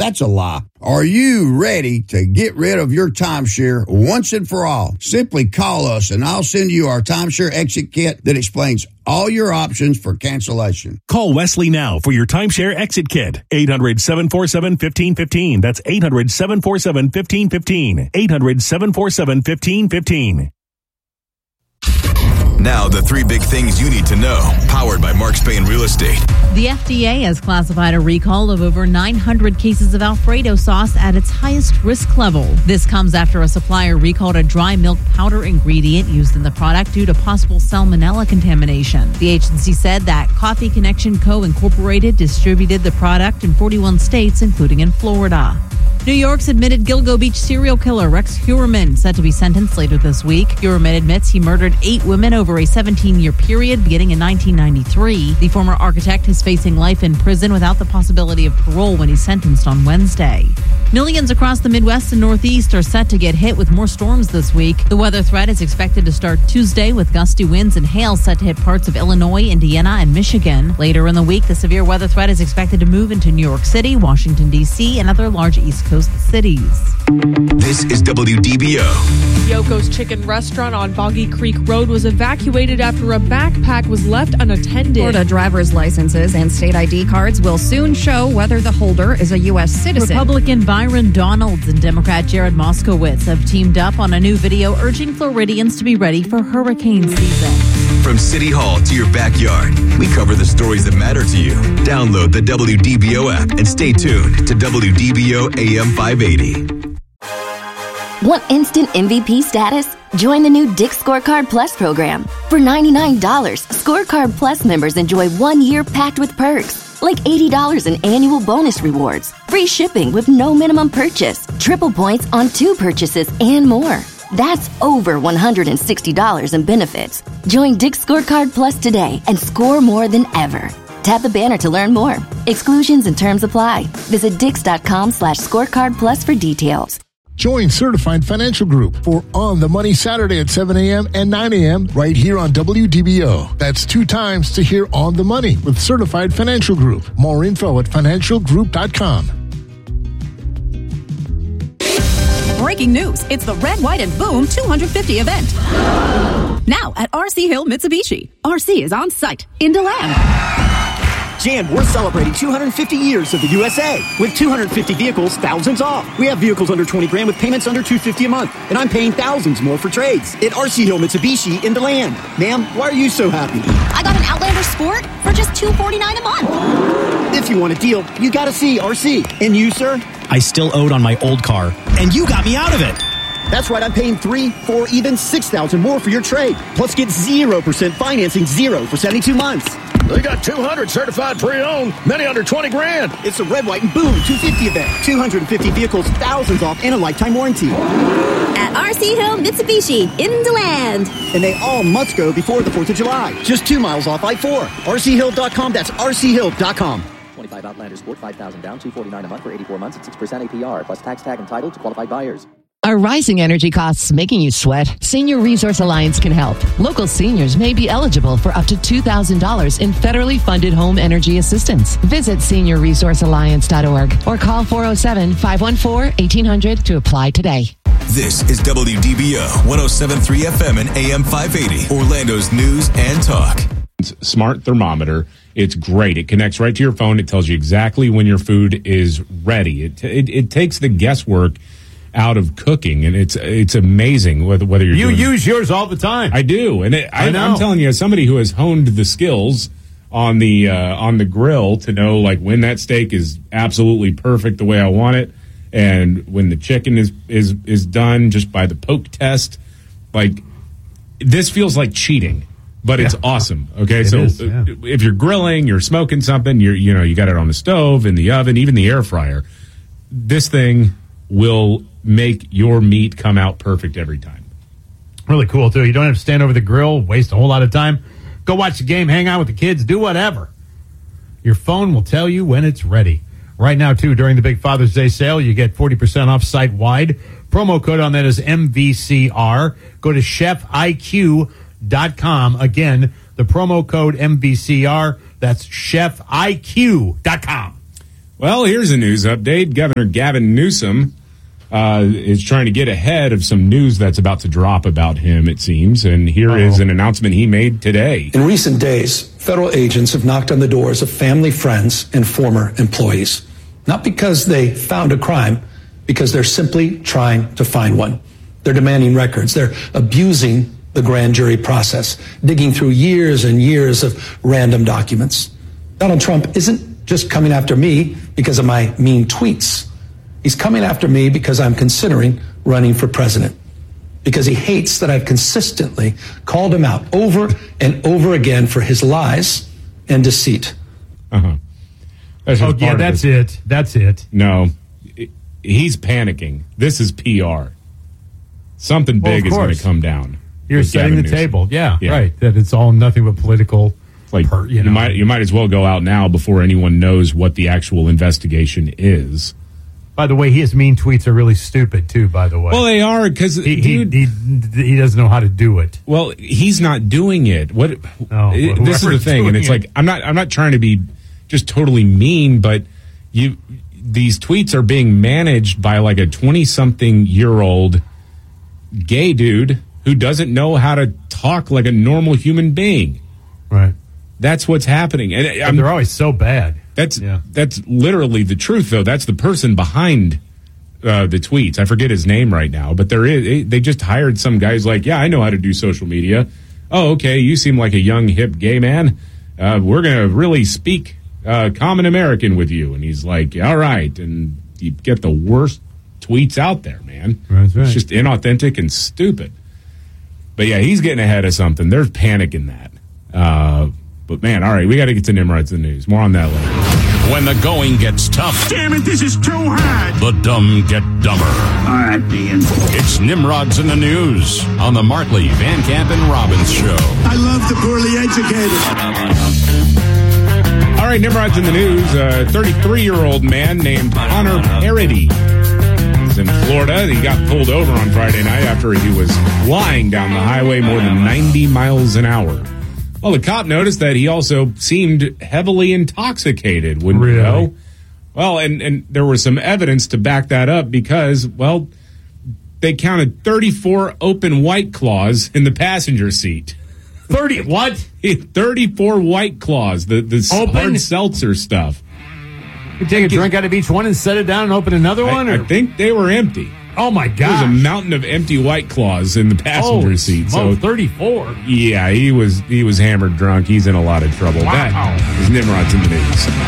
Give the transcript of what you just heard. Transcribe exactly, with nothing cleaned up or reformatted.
That's a lie. Are you ready to get rid of your timeshare once and for all? Simply call us and I'll send you our timeshare exit kit that explains all your options for cancellation. Call Wesley now for your timeshare exit kit. eight hundred, seven four seven, one five one five. That's eight hundred, seven four seven, one five one five. eight hundred, seven four seven, one five one five. Now, the three big things you need to know, powered by Mark Spain Real Estate. The F D A has classified a recall of over nine hundred cases of Alfredo sauce at its highest risk level. This comes after a supplier recalled a dry milk powder ingredient used in the product due to possible salmonella contamination. The agency said that Coffee Connection Co. Incorporated distributed the product in forty-one states, including in Florida. New York's admitted Gilgo Beach serial killer Rex Heuermann set to be sentenced later this week. Heuermann admits he murdered eight women over a seventeen-year period beginning in nineteen ninety-three. The former architect is facing life in prison without the possibility of parole when he's sentenced on Wednesday. Millions across the Midwest and Northeast are set to get hit with more storms this week. The weather threat is expected to start Tuesday with gusty winds and hail set to hit parts of Illinois, Indiana, and Michigan. Later in the week, the severe weather threat is expected to move into New York City, Washington, D C, and other large East Coast cities. This is W D B O. Yoko's Chicken Restaurant on Boggy Creek Road was evacuated after a backpack was left unattended. Florida driver's licenses and state I D cards will soon show whether the holder is a U S citizen. Republican Byron Donalds and Democrat Jared Moskowitz have teamed up on a new video urging Floridians to be ready for hurricane season. From City Hall to your backyard, we cover the stories that matter to you. Download the W D B O app and stay tuned to W D B O A M five eighty. Want instant M V P status? Join the new Dick's Scorecard Plus program. For ninety-nine dollars, Scorecard Plus members enjoy one year packed with perks, like eighty dollars in annual bonus rewards, free shipping with no minimum purchase, triple points on two purchases, and more. That's over one hundred sixty dollars in benefits. Join Dick's Scorecard Plus today and score more than ever. Tap the banner to learn more. Exclusions and terms apply. Visit dix.com slash scorecard plus for details. Join Certified Financial Group for On the Money Saturday at seven a.m. and nine a.m. right here on W D B O. That's two times to hear On the Money with Certified Financial Group. More info at financial group dot com. Breaking news. It's the Red, White, and Boom two hundred fifty event. Now at R C Hill Mitsubishi. R C is on site in DeLand. Jan, we're celebrating two hundred fifty years of the U S A. With two hundred fifty vehicles, thousands off. We have vehicles under twenty grand with payments under two hundred fifty dollars a month. And I'm paying thousands more for trades at R C Hill Mitsubishi in DeLand. Ma'am, why are you so happy? I got an Outlander Sport for just two hundred forty-nine dollars a month. If you want a deal, you gotta see R C. And you, sir? I still owed on my old car, and you got me out of it. That's right, I'm paying three, four, even six thousand more for your trade. Plus, get zero percent financing, zero for seventy-two months. They got two hundred certified pre-owned, many under twenty grand. It's the Red, White, and Boom two hundred fifty event. two hundred fifty vehicles, thousands off, and a lifetime warranty. At R C Hill Mitsubishi in DeLand. And they all must go before the fourth of July. Just two miles off I four. R C hill dot com. That's R C hill dot com. twenty-five Outlander Sport, five thousand down, two hundred forty-nine dollars a month for eighty-four months at six percent A P R, plus tax tag entitled to qualified buyers. Are rising energy costs making you sweat? Senior Resource Alliance can help. Local seniors may be eligible for up to two thousand dollars in federally funded home energy assistance. Visit senior resource alliance dot org or call four oh seven, five one four, eighteen hundred to apply today. This is W D B O one oh seven point three F M and A M five eighty, Orlando's news and talk. Smart thermometer. It's great. It connects right to your phone. It tells you exactly when your food is ready. It it, it takes the guesswork out of cooking, and it's it's amazing whether whether you're you doing, use yours all the time. I do, and it, I, I know. I'm telling you, as somebody who has honed the skills on the uh, on the grill to know like when that steak is absolutely perfect the way I want it, and when the chicken is is is done just by the poke test. Like, this feels like cheating, but it's yeah. awesome. Okay, it so is, yeah. if you're grilling, you're smoking something, you're you know you got it on the stove, in the oven, even the air fryer. This thing will make your meat come out perfect every time. Really cool, too. You don't have to stand over the grill, waste a whole lot of time. Go watch the game, hang out with the kids, do whatever. Your phone will tell you when it's ready. Right now, too, during the big Father's Day sale, you get forty percent off site-wide. Promo code on that is M V C R. Go to chef I Q dot com. Again, the promo code M V C R. That's chef I Q dot com. Well, here's a news update. Governor Gavin Newsom uh, is trying to get ahead of some news that's about to drop about him, it seems. And here Uh-oh. is an announcement he made today. In recent days, federal agents have knocked on the doors of family, friends, and former employees. Not because they found a crime, because they're simply trying to find one. They're demanding records. They're abusing the grand jury process, digging through years and years of random documents. Donald Trump isn't just coming after me because of my mean tweets. He's coming after me because I'm considering running for president. Because he hates that I've consistently called him out over and over again for his lies and deceit. Uh-huh. That's oh, yeah, that's it. That's it. No, he's panicking. This is P R. Something well, big is going to come down. You're setting the Newsom. table. Yeah, yeah, right. That it's all nothing but political. Like per, you, know. you might you might as well go out now before anyone knows what the actual investigation is. By the way, his mean tweets are really stupid too. By the way, well, they are because he, he, he he doesn't know how to do it. Well, he's not doing it. What? Oh, well, this is the thing, and it's it. like I'm not I'm not trying to be just totally mean, but you these tweets are being managed by like a twenty-something-year-old gay dude who doesn't know how to talk like a normal human being. Right. That's what's happening, and, and they're always so bad. That's yeah. that's literally the truth, though. That's the person behind uh, the tweets. I forget his name right now, but there is. They just hired some guy who's like, yeah, I know how to do social media. Oh, okay, you seem like a young, hip gay man. Uh, we're gonna really speak uh, common American with you, and he's like, all right, and you get the worst tweets out there, man. That's right. It's just inauthentic and stupid. But yeah, he's getting ahead of something. There's panic in that. Uh, But, man, all right, we got to get to Nimrod's in the news. More on that later. When the going gets tough. Damn it, this is too hard. The dumb get dumber. All right, Ian. It's Nimrod's in the news on the Martley, Van Camp, and Robbins show. I love the poorly educated. All right, Nimrod's in the news. A thirty-three-year-old man named Connor Parody is in Florida. He got pulled over on Friday night after he was flying down the highway more than ninety miles an hour. Well, the cop noticed that he also seemed heavily intoxicated, wouldn't really? you know? Well, and, and there was some evidence to back that up because, well, they counted thirty-four open White Claws in the passenger seat. thirty what? thirty-four White Claws, the, the hard seltzer stuff. You take a drink out of each one and set it down and open another one? I, or? I think they were empty. Oh, my God. There was a mountain of empty White Claws in the passenger oh, seat. So so thirty-four. Yeah, he was he was hammered drunk. He's in a lot of trouble. Wow. That is Nimrod's in the news.